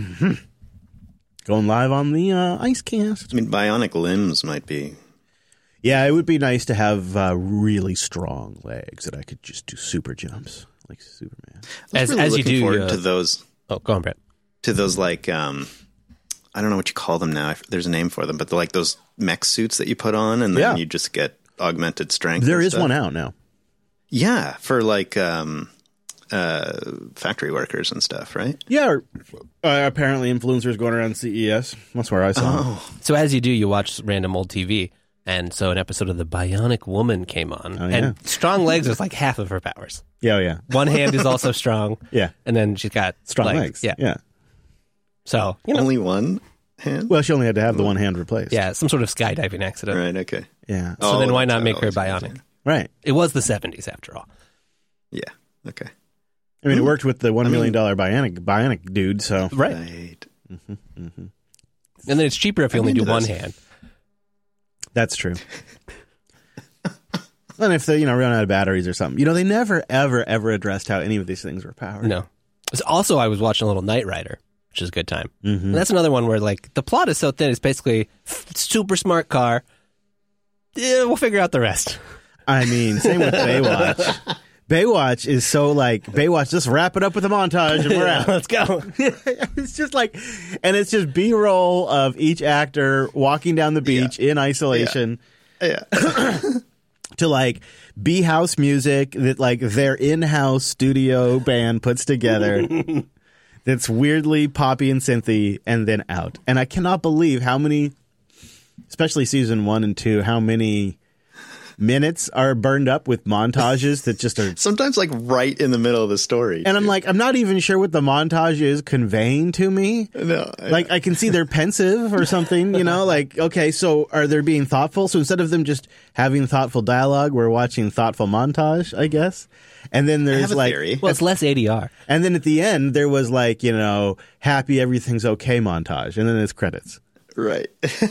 Going live on the Icecast. I mean, bionic limbs might be. Yeah, it would be nice to have really strong legs that I could just do super jumps like Superman. I was really As you looking do, forward to those. Oh, go on, Brett. To those like I don't know what you call them now. There's a name for them, but they're like those mech suits that you put on, and then Yeah. you just get augmented strength. There and is stuff. one out now. Yeah, for like factory workers and stuff, right? Yeah, apparently influencers going around CES. That's where I saw them. So as you do, you watch random old TV, and so an episode of The Bionic Woman came on, Oh, yeah. and strong legs is like half of her powers. Yeah, yeah. One hand is also strong, Yeah. and then she's got Strong legs. Yeah. So, Only one hand. Well, she only had to have the one hand replaced. yeah, some sort of skydiving accident. Right. Okay. Yeah. So then why not that's make how her it was. bionic? Right. It was the 70s after all. Yeah. Okay. I mean, it worked with the $1 million bionic dude, so. Right. Right. And then it's cheaper if you I'm only do into one this. hand. That's true. And if they, run out of batteries or something. They never, ever, ever addressed how any of these things were powered. No. Also, I was watching a little Knight Rider, which is a good time. Mm-hmm. And that's another one where, like, the plot is so thin, it's basically super smart car. Yeah, we'll figure out the rest. I mean, same with Baywatch. Baywatch is so like, Baywatch, just wrap it up with a montage and we're out. Let's go. It's just like, and it's just B-roll of each actor walking down the beach in isolation Yeah. to like be house music that like their in-house studio band puts together that's weirdly poppy and synthy and then out. And I cannot believe how many, especially season 1 and 2, how many minutes are burned up with montages that just are. Sometimes like right in the middle of the story. And I'm like, I'm not even sure what the montage is conveying to me. No. Like, I can see they're pensive or something, like, okay, so are they being thoughtful? So instead of them just having thoughtful dialogue, we're watching thoughtful montage, I guess. And then I there's have a like, theory. Well, it's less ADR. and then at the end, there was like, happy everything's okay montage. And then it's credits. Right.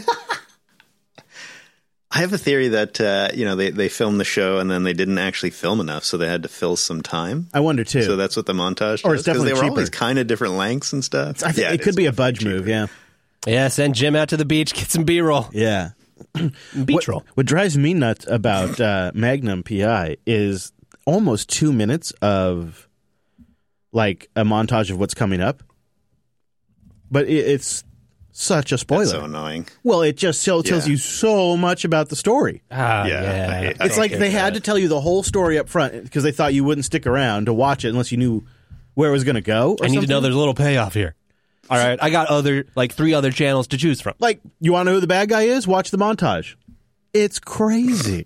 I have a theory that they filmed the show and then they didn't actually film enough, so they had to fill some time. I wonder too. So that's what the montage does. Or it's definitely they were cheaper. always kind of different lengths and stuff. I think Yeah, it could is be a definitely budge move. cheaper. Yeah. Yeah, send Jim out to the beach, get some B-roll. Yeah. Beach roll. What drives me nuts about Magnum PI is almost 2 minutes of like a montage of what's coming up, but it's such a spoiler. That's so annoying. Well, it just tells Yeah. you so much about the story. Ah, Yeah, I It's like they had to tell you the whole story up front because they thought you wouldn't stick around to watch it unless you knew where it was going to go. Or I need to know something. there's a little payoff here. All right, I got 3 other channels to choose from. Like, you want to know who the bad guy is? Watch the montage. It's crazy.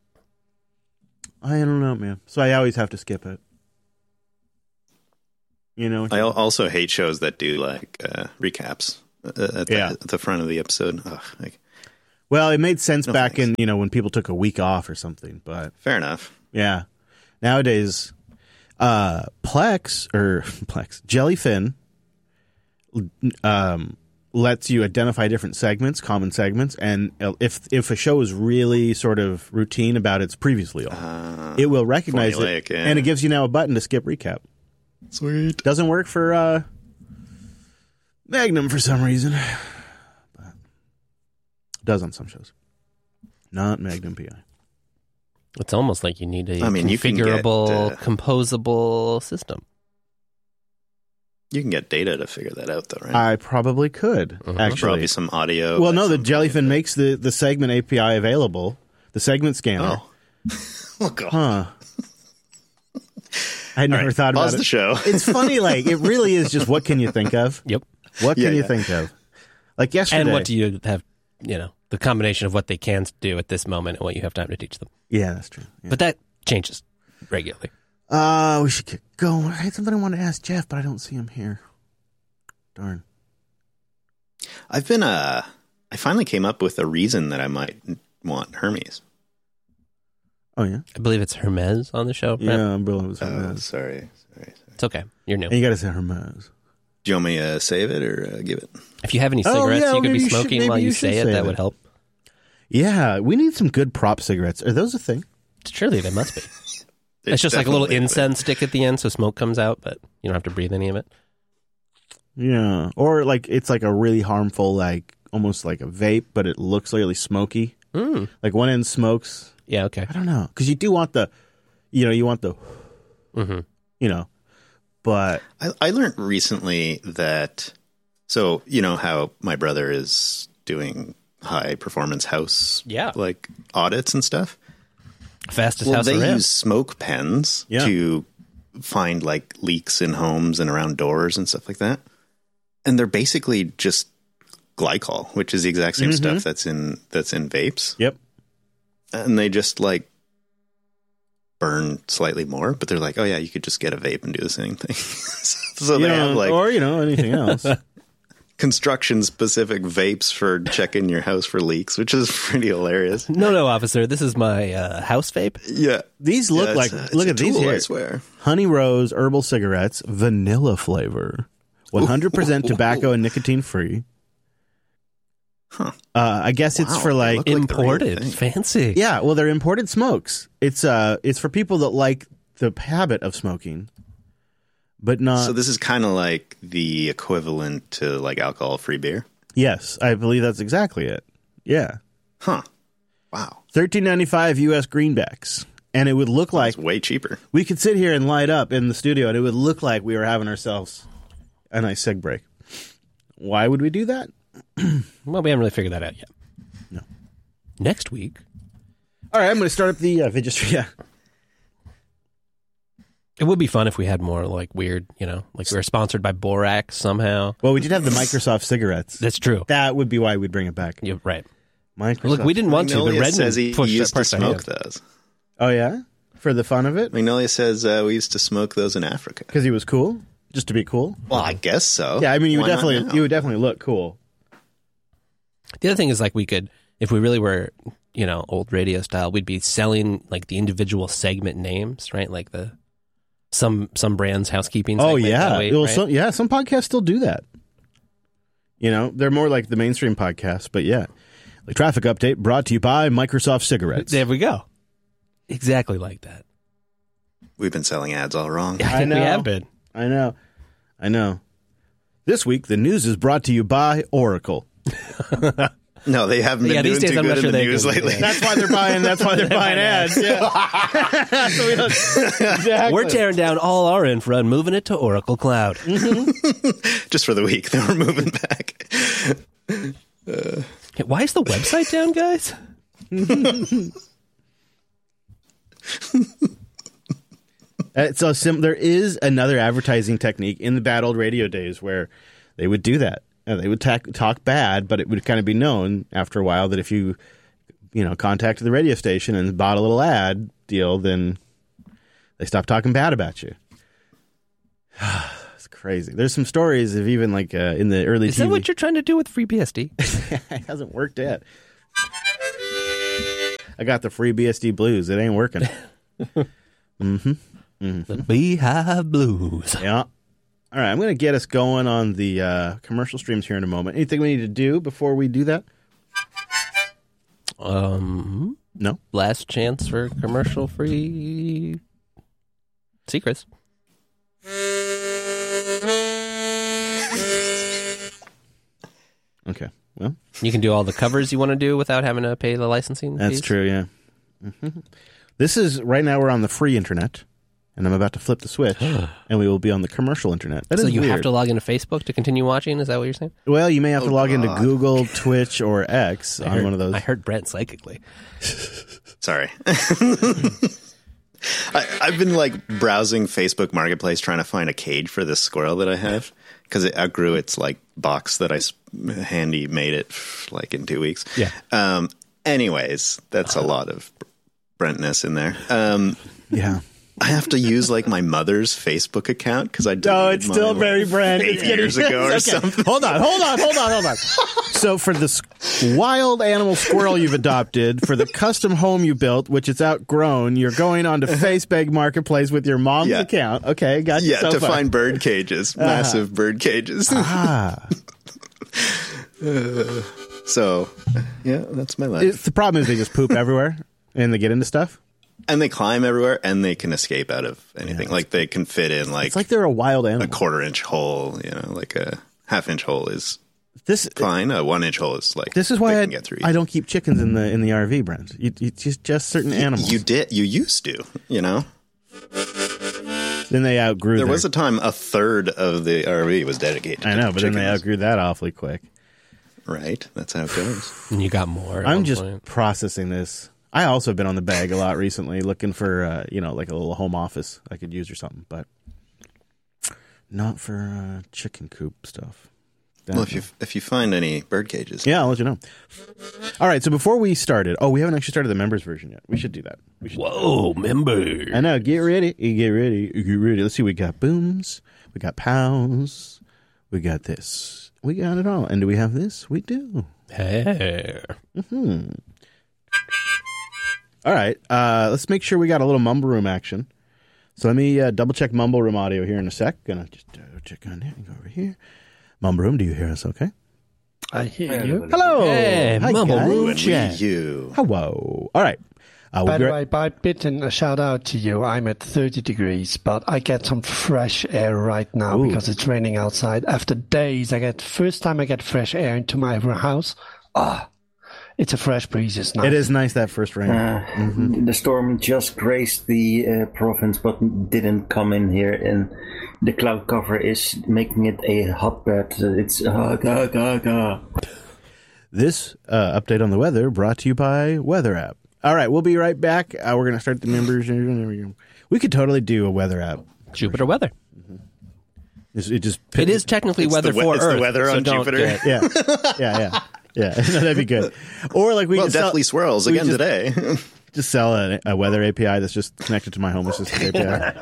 I don't know, man. So I always have to skip it. I also hate shows that do like recaps at the front of the episode. Ugh, Well, it made sense No, back thanks. in, when people took a week off or something. But fair enough. yeah, nowadays, Jellyfin lets you identify different segments, common segments, and if a show is really sort of routine about its previously on, it will recognize formulaic, it, yeah. and it gives you now a button to skip recap. Sweet. Doesn't work for Magnum for some reason, but does on some shows. Not Magnum PI. It's almost like you need a I mean, you can get, configurable, composable system. You can get data to figure that out, though, right? I probably could, actually. Probably some audio. Well, no, the Jellyfin makes the segment API available, the segment scanner. Oh. Oh, God. Huh. I had never thought about Pause it. the show. It's funny, like, it really is just what can you think of? Yep. What can you Yeah. think of? Like yesterday. And what do you have, the combination of what they can do at this moment and what you have time to teach them. Yeah, that's true. Yeah. But that changes regularly. We should get going. I had something I wanted to ask Jeff, but I don't see him here. Darn. I've been, I finally came up with a reason that I might want Hermes. Oh, yeah? I believe it's Hermes on the show. Brent. Yeah, umbrella was Oh, Hermes. sorry. It's okay. You're new. And you got to say Hermes. Do you want me to save it or give it? If you have any Oh, cigarettes yeah, you could maybe be you should- smoking maybe while you you should say it, save that it. would help. Yeah, we need some good prop cigarettes. Are those a thing? Surely they must be. It's just like a little incense stick at the end so smoke comes out, but you don't have to breathe any of it. Yeah. Or like it's like a really harmful, like almost like a vape, but it looks really smoky. Mm. Like one end smokes. Yeah, okay. I don't know. Because you do want the, Mm-hmm. But I learned recently that, so you know how my brother is doing high performance house like audits and stuff? Fastest Well, house they around. use smoke pens to find like leaks in homes and around doors and stuff like that. And they're basically just glycol, which is the exact same stuff that's in vapes. Yep. And they just like burn slightly more, but they're like, oh yeah, you could just get a vape and do the same thing. So they have like, or anything else. construction specific vapes for checking your house for leaks, which is pretty hilarious. No, officer, this is my house vape. Yeah. These look Yeah, like, it's look a at these tool, here. I swear. Honey Rose herbal cigarettes, vanilla flavor, 100% tobacco and nicotine free. Huh. I guess it's Wow, for they like look like the real Imported. thing. Fancy. yeah, well, they're imported smokes. It's for people that like the habit of smoking, but not. So this is kind of like the equivalent to like alcohol-free beer. Yes, I believe that's exactly it. Yeah, Huh. Wow. $13.95 US greenbacks, and it would look like It's way cheaper. we could sit here and light up in the studio, and it would look like we were having ourselves a nice cig break. Why would we do that? Well, we haven't really figured that out yet. No. Next week, All right, I'm going to start up the Vigistry. Yeah. it would be fun if we had more like weird, like we were sponsored by Borax somehow. Well, we did have the Microsoft cigarettes. That's true. That would be why we'd bring it back. You're right. Microsoft. Look, we didn't want to, but Magnolia says Redmond he pushed used that to part smoke those. Oh yeah, for the fun of it, Magnolia says we used to smoke those in Africa. because he was cool, just to be cool. Well, I guess so. Yeah, I mean, you would Why not now? definitely look cool. The other thing is like we could, if we really were, old radio style, we'd be selling like the individual segment names, right? Like some brands housekeeping. Oh segment yeah, that way, well, right? some podcasts still do that. They're more like the mainstream podcasts, but yeah, like Traffic Update brought to you by Microsoft cigarettes. There we go. Exactly like that. We've been selling ads all wrong. I think know. we have been. I know. This week, the news is brought to you by Oracle. No, they haven't been Yeah, doing these days too I'm not good sure in the they news can- lately. yeah. That's why they're buying. That's why they're buying ads. Yeah. So we don't- exactly. We're tearing down all our infra and moving it to Oracle Cloud. Just for the week. Then we're moving back. Hey, why is the website down, guys? There is another advertising technique in the bad old radio days where they would do that. They would talk bad, but it would kind of be known after a while that if you contacted the radio station and bought a little ad deal, then they stopped talking bad about you. It's crazy. There's some stories of even like in the early Is TV. that what you're trying to do with FreeBSD? It hasn't worked yet. I got the free BSD blues. It ain't working. The Beehive Blues. Yeah. All right, I'm going to get us going on the commercial streams here in a moment. Anything we need to do before we do that? No. Last chance for commercial-free secrets. Okay. Well, You can do all the covers you want to do without having to pay the licensing that's fees. true, yeah. This is, right now we're on the free internet, and I'm about to flip the switch, and we will be on the commercial internet. That So is you weird. have to log into Facebook to continue watching? Is that what you're saying? Well, you may have to log into God. Google, Twitch, or X on one of those. I heard Brent psychically. Sorry. I've been like browsing Facebook Marketplace trying to find a cage for this squirrel that I have because it outgrew its like box that I handy made it like in 2 weeks. Yeah. Anyways, that's a lot of Brentness in there. Yeah. I have to use like my mother's Facebook account because I deleted No, it's still mine, very like, Brent. 8 It's getting years ago or okay. something. Hold on. So for this wild animal squirrel you've adopted, for the custom home you built, which is outgrown, you're going on to Facebook Marketplace with your mom's Yeah. account. Okay, got you Yeah, so to far. find bird cages, massive bird cages. Ah. So, yeah, that's my life. The problem is they just poop everywhere and they get into stuff. And they climb everywhere, and they can escape out of anything. Like they can fit in like It's like they're a wild a animal. 1/4-inch hole. You know, like a 1/2-inch hole is This fine. A 1-inch hole is like This is they why can get through. I don't keep chickens in the RV, Brent. You just certain animals. You used to. You know, Then they outgrew. there their- was a time a third of the RV was dedicated. I know, to but then they chickens. outgrew that awfully quick. Right, that's how it goes. And you got more. at I'm one just point. processing this. I also have been on the bag a lot recently, looking for like a little home office I could use or something, but not for chicken coop stuff. Well, if you find any bird cages, Yeah, I'll let you know. All right, so before we started, we haven't actually started the members version yet. We should do that. Whoa, member. I know. Get ready. Get ready. Get ready. Let's see. We got booms. We got pows. We got this. We got it all. And do we have this? We do. Hey. All right. Let's make sure we got a little Mumble Room action. So let me double check Mumble Room audio here in a sec. Gonna just check on here and go over here. Mumble Room, do you hear us okay? I hear you. Hello. Hey, Hi, Mumble guys. Room when chat. you Hello. All right. We'll By be the right- way, by bitten, a shout out to you. I'm at 30 degrees, but I get some fresh air right now Ooh. because it's raining outside. After days, first time I get fresh air into my house. It's a fresh breeze. It's nice. It is nice that first rain. The storm just grazed the province, but didn't come in here, and the cloud cover is making it a hotbed. It's This update on the weather brought to you by Weather App. All right, we'll be right back. We're going to start the members. We could totally do a weather app. Jupiter weather. It just It is technically It's weather the for it's the Earth. weather so on don't Jupiter. get- yeah. No, that'd be good. Or like we Well, could sell, Deathly Swirls we again just- today. just sell a weather API that's just connected to my Home Assistant API.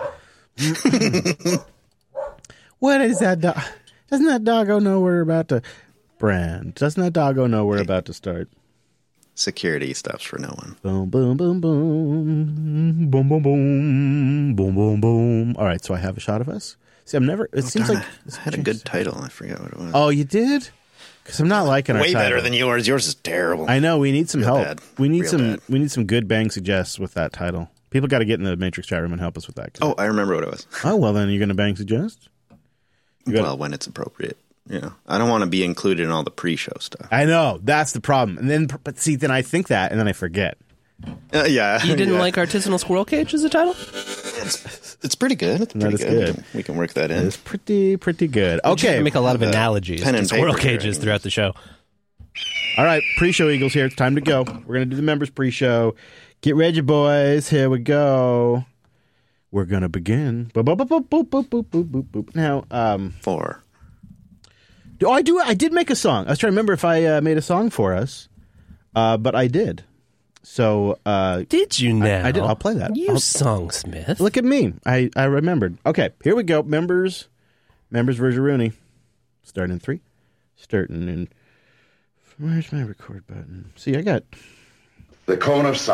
What is that dog? Doesn't that doggo know we're about to brand? Doesn't that doggo know we're about to start? Security stuff's for no one. Boom, boom, boom, boom, boom, boom, boom, boom, boom, boom. All right, so I have a shot of us. See, I'm never. It seems Darn, like I had a good title. I forgot what it was. Oh, you did? Because I'm not liking our Way better title. than yours. Yours is terrible. I know. We need some Real help. bad. We need Real some. bad. We need some good bang suggests with that title. People got to get in the Matrix chat room and help us with that. Oh, I remember what it was. Oh, well, then you're going to bang suggest? gotta- Well, when it's appropriate. You know, I don't want to be included in all the pre-show stuff. I know. That's the problem. And then, but see, then I think that, and then I forget. Yeah, You didn't yeah. like Artisanal Squirrel Cage as a title? It's pretty good. It's That pretty is good. good. We can work that in. It's pretty good. You Okay. make a lot of the analogies pen to and squirrel paper here, cages I throughout the show. All right. Pre-show Eagles here. It's time to go. We're going to do the members pre-show. Get ready, boys. Here we go. We're going to begin. Boop, boop, boop, boop, boop, boop, boop, boop, boop. Now, 4. I did make a song. I was trying to remember if I made a song for us, but I did. So Did you now? I did. I'll play that. You songsmith. look at me. I remembered. Okay, here we go. Members version Rooney. Starting in 3. Starting in. Where's my record button? See, I got. The cone of silence.